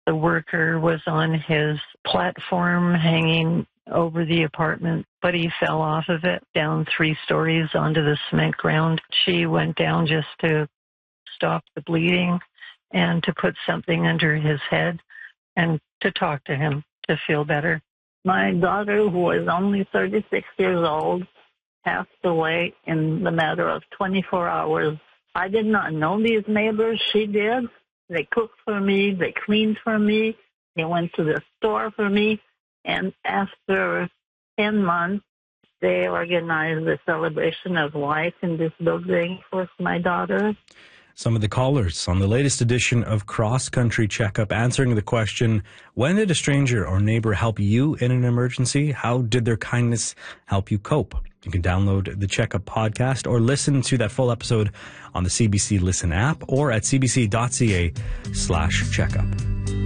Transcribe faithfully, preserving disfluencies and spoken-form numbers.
The worker was on his platform hanging over the apartment, but he fell off of it down three stories onto the cement ground. She went down just to stop the bleeding and to put something under his head and to talk to him to feel better. My daughter, who was only thirty-six years old, passed away in the matter of twenty-four hours. I did not know these neighbors. She did. They cooked for me. They cleaned for me. They went to the store for me. And after ten months, they organized a celebration of life in this building for my daughter. Some of the callers on the latest edition of Cross Country Checkup answering the question, when did a stranger or neighbor help you in an emergency? How did their kindness help you cope? You can download the Checkup podcast or listen to that full episode on the C B C Listen app or at cbc.ca slash checkup.